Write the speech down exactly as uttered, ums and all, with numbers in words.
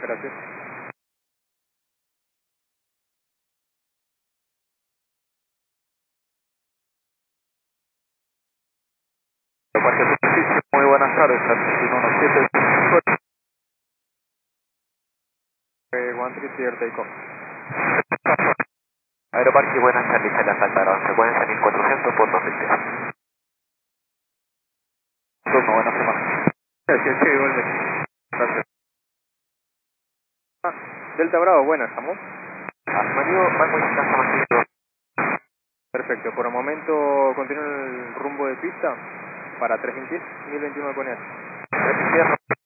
Gracias. Parque Superficie, muy buenas tardes, Argentina uno siete. Eh, one three clear takeoff. Aeroparque, buenas tardes, a la saltaron, frecuencia mil cuatrocientos por dos veinte. Turno, buenas semanas. Gracias, sí, igualmente. Gracias. Ah, Delta Bravo, buenas, ¿estamos? Mario, Marco y Casa Martínez. Perfecto, por el momento continúa el rumbo de pista para tres mil veintiuno con él. Tres izquierda.